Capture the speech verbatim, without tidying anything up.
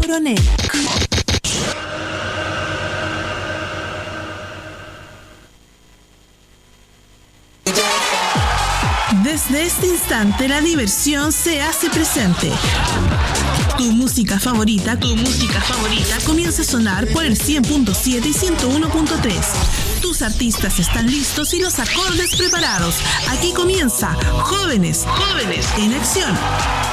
Neuronet. Desde este instante la diversión se hace presente. Tu música favorita, tu música favorita comienza a sonar por el cien punto siete y ciento uno punto tres. Tus artistas están listos y los acordes preparados. Aquí comienza Jóvenes, Jóvenes en Acción.